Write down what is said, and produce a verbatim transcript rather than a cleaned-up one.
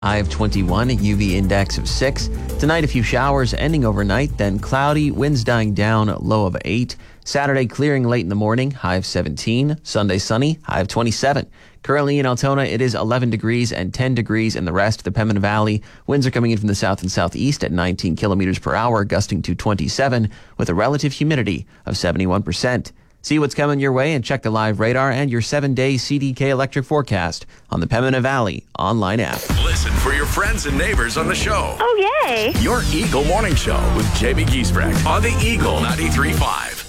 High of twenty-one, U V index of six. Tonight, a few showers ending overnight, then cloudy, winds dying down, low of eight. Saturday, clearing late in the morning, high of seventeen. Sunday, sunny, high of twenty-seven. Currently in Altona, it is eleven degrees and ten degrees in the rest of the Pembina Valley. Winds are coming in from the south and southeast at nineteen kilometers per hour, gusting to twenty-seven, with a relative humidity of seventy-one percent. See what's coming your way and check the live radar and your seven-day C D K electric forecast on the Pembina Valley online app. Listen for your friends and neighbors on the show. Oh, yay. Your Eagle Morning Show with Jamie Giesbrecht on the Eagle ninety-three point five.